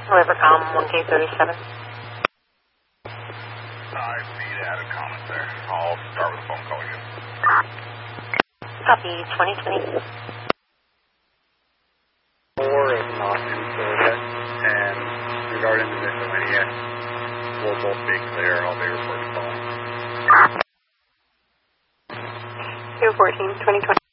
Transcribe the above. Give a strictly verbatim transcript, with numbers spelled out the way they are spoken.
Rivercom one K thirty-seven. I see that a comment there. I'll start with a phone call again. Copy, twenty twenty. Four is not in Florida, and regarding the miscellaneous, we'll both be clear. I'll be reporting phone. You're reporting twenty twenty.